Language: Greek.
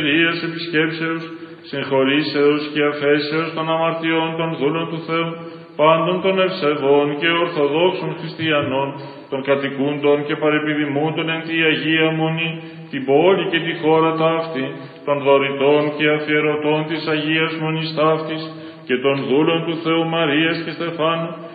Κυρίας επισκέψεως, συγχωρήσεως και αφέσεως των αμαρτιών των δούλων του Θεού, πάντων των ευσεβών και ορθοδόξων χριστιανών, των κατοικούντων και παρεπιδημούντων εν τη Αγία Μονή, την πόλη και τη χώρα ταύτη, των δωρητών και αφιερωτών της Αγίας Μονής ταύτης, και των δούλων του Θεού Μαρίας και Στεφάνου,